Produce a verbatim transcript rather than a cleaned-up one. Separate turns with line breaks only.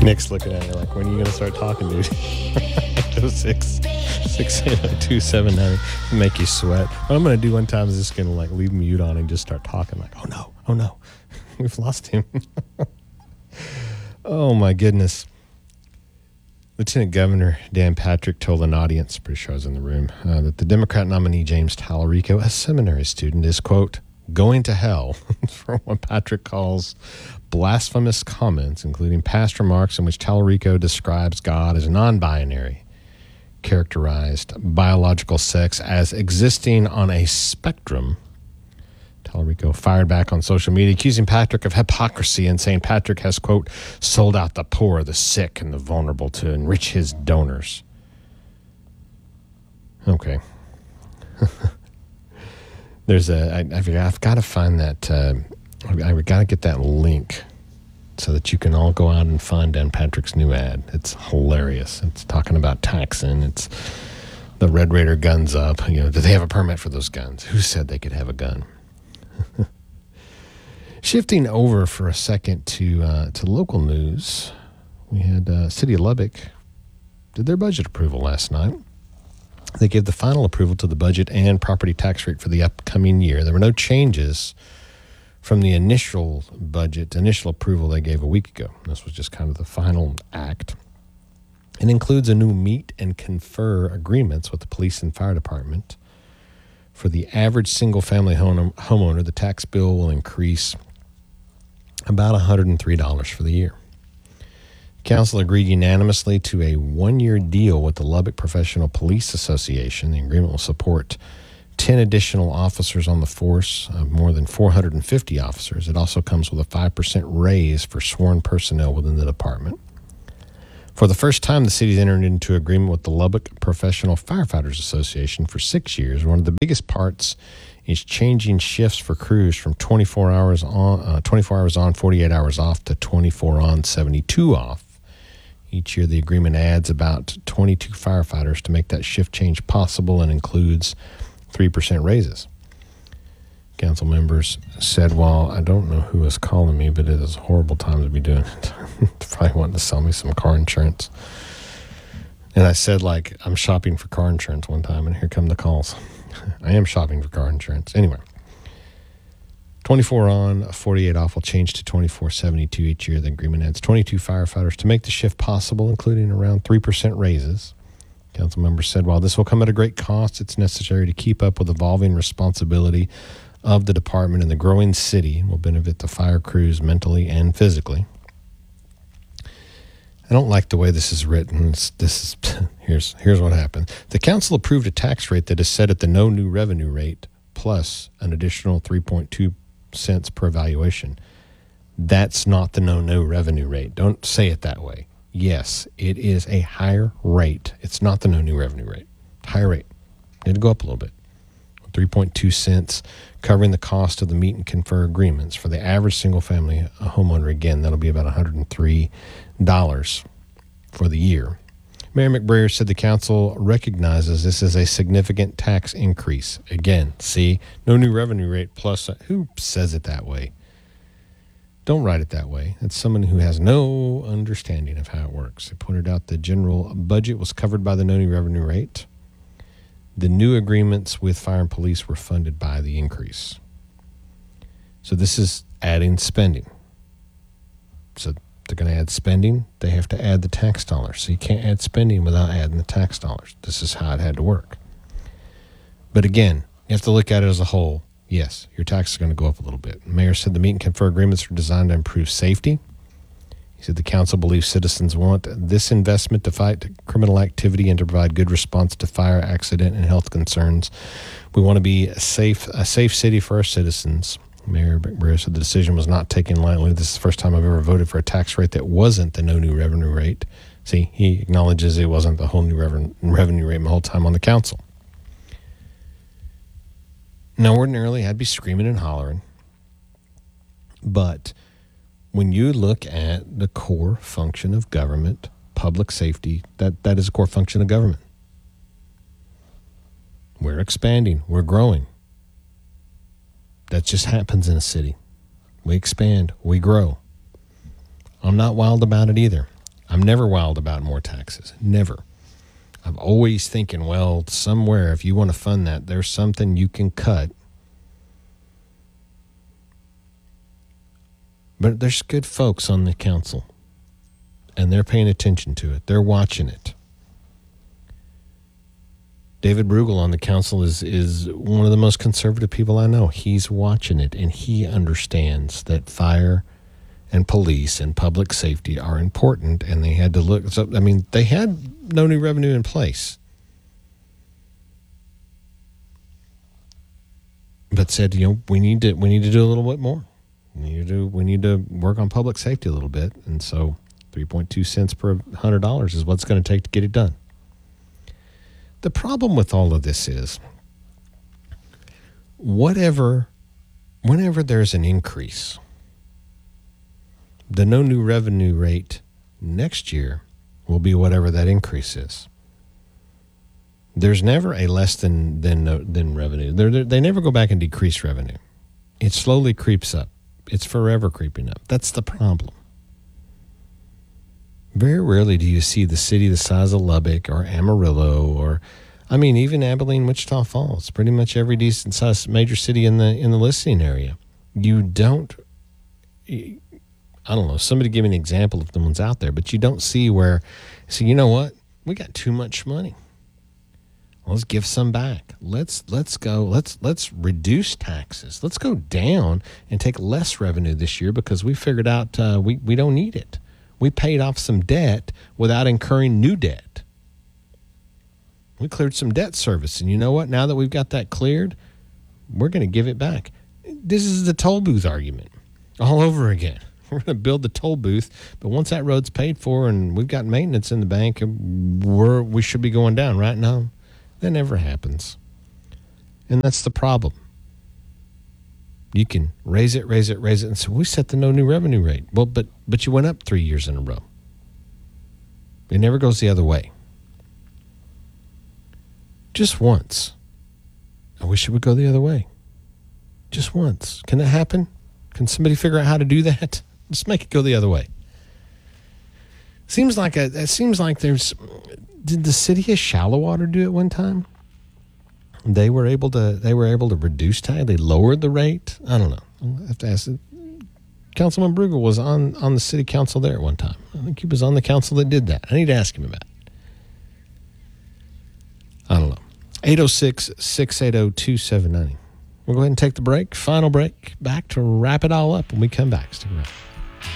Nick's looking at you like, when are you going to start talking, dude? eight oh six, six eight oh, two seven nine make you sweat. What I'm going to do one time is just going to like leave mute on and just start talking like, oh no, oh no, we've lost him. Oh my goodness. Lieutenant Governor Dan Patrick told an audience, pretty sure I was in the room, uh, that the Democrat nominee James Tallarico, a seminary student, is, quote, going to hell for what Patrick calls blasphemous comments, including past remarks in which Tallarico describes God as non-binary, characterized biological sex as existing on a spectrum. Tallarico fired back on social media, accusing Patrick of hypocrisy and saying Patrick has, quote, sold out the poor, the sick, and the vulnerable to enrich his donors. Okay. There's a, I, I've, I've got to find that, uh, I've got to get that link so that you can all go out and find Dan Patrick's new ad. It's hilarious. It's talking about taxing. It's the Red Raider guns up. You know, do they have a permit for those guns? Who said they could have a gun? Shifting over for a second to uh, to local news, we had uh, City of Lubbock did their budget approval last night. They gave the final approval to the budget and property tax rate for the upcoming year. There were no changes from the initial budget, initial approval they gave a week ago. This was just kind of the final act. It includes a new meet and confer agreements with the police and fire department. For the average single-family home, homeowner, the tax bill will increase about one hundred three dollars for the year. Council agreed unanimously to a one-year deal with the Lubbock Professional Police Association. The agreement will support ten additional officers on the force, of more than four hundred fifty officers. It also comes with a five percent raise for sworn personnel within the department. For the first time, the city's entered into agreement with the Lubbock Professional Firefighters Association for six years. One of the biggest parts is changing shifts for crews from twenty-four hours on, uh, twenty-four hours on, forty-eight hours off to twenty-four on, seventy-two off. Each year, the agreement adds about twenty-two firefighters to make that shift change possible and includes three percent raises. Council members said, well, I don't know who is calling me, but it is a horrible time to be doing it. Probably wanting to sell me some car insurance. And I said, like, I'm shopping for car insurance one time, and here come the calls. I am shopping for car insurance. Anyway, twenty-four on, forty-eight off will change to twenty-four seventy-two each year. The agreement adds twenty-two firefighters to make the shift possible, including around three percent raises. Council members said, while this will come at a great cost, it's necessary to keep up with evolving responsibility of the department and the growing city will benefit the fire crews mentally and physically. I don't like the way this is written. It's, this is here's here's what happened. The council approved a tax rate that is set at the no new revenue rate plus an additional three point two cents per valuation. That's not the no new revenue rate. Don't say it that way. Yes, it is a higher rate. It's not the no new revenue rate. Higher rate. It'll go up a little bit. three point two cents, covering the cost of the meet and confer agreements. For the average single-family homeowner, again, that'll be about one hundred three dollars for the year. Mayor McBrayer said the council recognizes this as a significant tax increase. Again, see, no new revenue rate plus, who says it that way? Don't write it that way. It's someone who has no understanding of how it works. They pointed out the general budget was covered by the no new revenue rate. The new agreements with fire and police were funded by the increase. So this is adding spending. So they're going to add spending. They have to add the tax dollars. So you can't add spending without adding the tax dollars. This is how it had to work. But again, you have to look at it as a whole. Yes, your tax is going to go up a little bit. The mayor said the meet and confer agreements are designed to improve safety. He said the council believes citizens want this investment to fight criminal activity and to provide good response to fire, accident, and health concerns. We want to be a safe, a safe city for our citizens. Mayor McBrayer said the decision was not taken lightly. This is the first time I've ever voted for a tax rate that wasn't the no new revenue rate. See, he acknowledges it wasn't the whole new revenue revenue rate my whole time on the council. Now, ordinarily, I'd be screaming and hollering. But when you look at the core function of government, public safety, that, that is a core function of government. We're expanding. We're growing. That just happens in a city. We expand. We grow. I'm not wild about it either. I'm never wild about more taxes. Never. I'm always thinking, well, somewhere, if you want to fund that, there's something you can cut. But there's good folks on the council, and they're paying attention to it. They're watching it. David Brugel on the council is, is one of the most conservative people I know. He's watching it, and he understands that fire and police and public safety are important, and they had to look. So, I mean, they had no new revenue in place, but said, you know, we need to we need to do a little bit more. We need to do, we need to work on public safety a little bit, and so three point two cents per hundred dollars is what's going to take to get it done. The problem with all of this is, whatever, whenever there's an increase, the no new revenue rate next year will be whatever that increase is. There's never a less than than than revenue. They're, they're, they never go back and decrease revenue. It slowly creeps up. It's forever creeping up. That's the problem. Very rarely do you see the city the size of Lubbock or Amarillo or, I mean, even Abilene, Wichita Falls, pretty much every decent sized major city in the in the listening area. You don't, I don't know, somebody give me an example if the one's out there, but you don't see where, so you know what? We got too much money. Let's give some back. Let's let's go. Let's let's reduce taxes. Let's go down and take less revenue this year because we figured out uh, we we don't need it. We paid off some debt without incurring new debt. We cleared some debt service, and you know what? Now that we've got that cleared, we're going to give it back. This is the toll booth argument all over again. We're going to build the toll booth, but once that road's paid for and we've got maintenance in the bank, we're we should be going down, right? No. That never happens. And that's the problem. You can raise it, raise it, raise it, and so we set the no new revenue rate. Well, but but you went up three years in a row. It never goes the other way. Just once. I wish it would go the other way. Just once. Can that happen? Can somebody figure out how to do that? Just make it go the other way. Seems like a, it seems like there's... Did the city of Shallowater do it one time? They were able to. They were able to reduce tax. They lowered the rate. I don't know. I'll have to ask it. Councilman Brugel was on, on the city council there at one time. I think he was on the council that did that. I need to ask him about it. I don't know. eight oh six, six eight oh, two seven nine oh. We'll go ahead and take the break. Final break. Back to wrap it all up when we come back. Stick around.